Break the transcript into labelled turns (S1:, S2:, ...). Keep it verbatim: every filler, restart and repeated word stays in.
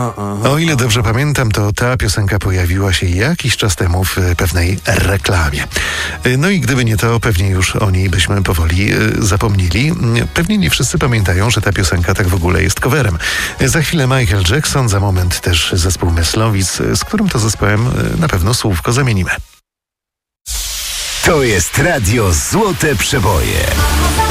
S1: aha, aha.
S2: O ile dobrze pamiętam, to ta piosenka pojawiła się jakiś czas temu w pewnej reklamie. No i gdyby nie to, pewnie już o niej byśmy powoli zapomnieli. Pewnie nie wszyscy pamiętają, że ta piosenka tak w ogóle jest coverem. Za chwilę Michael Jackson, za moment też zespół Myslowic, z którym to zespołem na pewno słówko zamienimy.
S3: To jest Radio Złote Przeboje.